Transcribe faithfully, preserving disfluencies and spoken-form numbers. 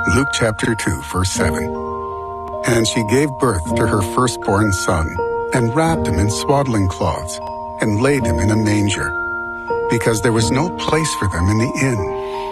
Luke chapter two, verse seven. And she gave birth to her firstborn son, and wrapped him in swaddling cloths, and laid him in a manger, because there was no place for them in the inn.